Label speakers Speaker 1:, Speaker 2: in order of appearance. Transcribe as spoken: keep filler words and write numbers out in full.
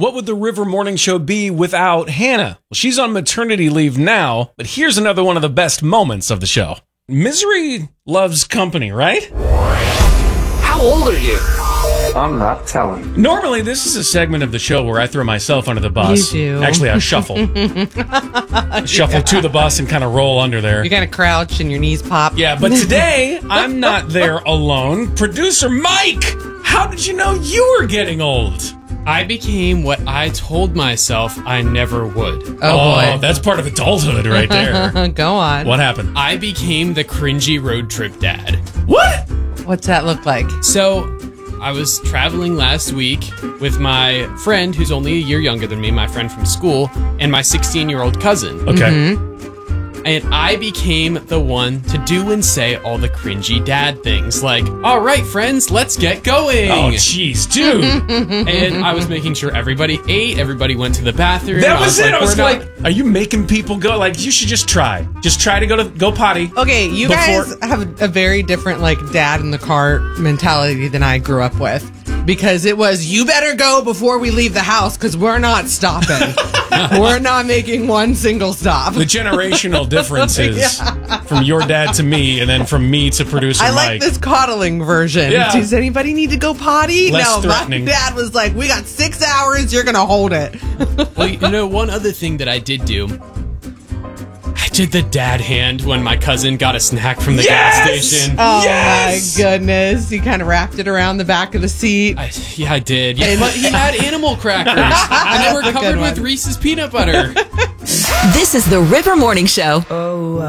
Speaker 1: What would the River Morning Show be without Hannah? Well, she's on maternity leave now, but here's another one of the best moments of the show. Misery loves company, right?
Speaker 2: How old are you? I'm not telling.
Speaker 1: Normally, this is a segment of the show where I throw myself under the bus.
Speaker 3: You do.
Speaker 1: Actually, I shuffle. Shuffle yeah. to the bus and kind of roll under there.
Speaker 3: You kind of crouch and your knees pop.
Speaker 1: Yeah, but today, I'm not there alone. Producer Mike, how did you know you were getting old?
Speaker 4: I became what I told myself I never would.
Speaker 3: Oh, oh boy.
Speaker 1: That's part of adulthood right there.
Speaker 3: Go on.
Speaker 1: What happened?
Speaker 4: I became the cringy road trip dad.
Speaker 1: What?
Speaker 3: What's that look like?
Speaker 4: So, I was traveling last week with my friend, who's only a year younger than me, my friend from school, and my sixteen-year-old cousin.
Speaker 1: Okay.
Speaker 3: Mm-hmm.
Speaker 4: And I became the one to do and say all the cringy dad things, like, all right, friends, let's get going.
Speaker 1: Oh, jeez, dude.
Speaker 4: And I was making sure everybody ate, everybody went to the bathroom.
Speaker 1: That was, was it. Like, I was
Speaker 4: like,
Speaker 1: like, are you making people go? Like, you should just try. Just try to go to go potty.
Speaker 3: Okay, you
Speaker 1: before-
Speaker 3: guys have a very different, like, dad in the car mentality than I grew up with. Because it was, you better go before we leave the house, because we're not stopping. We're not making one single stop.
Speaker 1: The generational differences yeah. from your dad to me, and then from me to producer
Speaker 3: I like
Speaker 1: Mike.
Speaker 3: this coddling version.
Speaker 1: Yeah.
Speaker 3: Does anybody need to go potty?
Speaker 1: Less
Speaker 3: no,
Speaker 1: threatening.
Speaker 3: My dad was like, we got six hours, you're going to hold it.
Speaker 4: Well, you know, one other thing that I did do, I did the dad hand when my cousin got a snack from the
Speaker 1: yes!
Speaker 4: gas station.
Speaker 3: Oh,
Speaker 1: yes!
Speaker 3: my goodness. You kind of wrapped it around the back of the seat.
Speaker 4: I, yeah, I did. Yeah, but he had animal crackers, and they were covered with Reese's peanut butter.
Speaker 5: This is the River Morning Show.
Speaker 6: Oh,